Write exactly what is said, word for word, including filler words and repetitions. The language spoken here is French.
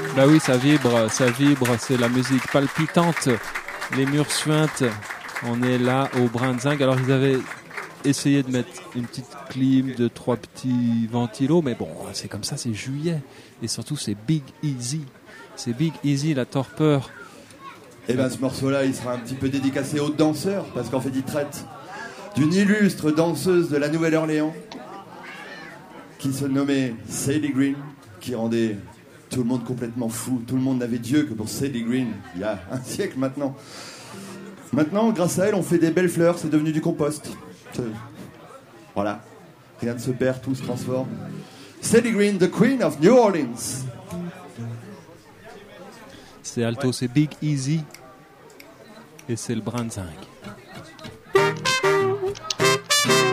Bah oui, ça vibre, ça vibre, c'est la musique palpitante, les murs suintent. On est là au Brinzing. Alors ils avaient essayé de mettre une petite clim, de trois petits ventilos, mais bon, c'est comme ça, c'est juillet. Et surtout, c'est Big Easy. C'est Big Easy, la torpeur. Et bien ce morceau-là, il sera un petit peu dédicacé aux danseurs, parce qu'en fait, il traite d'une illustre danseuse de la Nouvelle-Orléans qui se nommait Sadie Green, qui rendait tout le monde complètement fou. Tout le monde n'avait Dieu que pour Sadie Green, il y a un siècle maintenant. Maintenant, grâce à elle, on fait des belles fleurs, c'est devenu du compost. Voilà, rien ne se perd, tout se transforme. Sadie Green, the Queen of New Orleans. C'est alto, ouais. C'est Big Easy et c'est le Brinzing.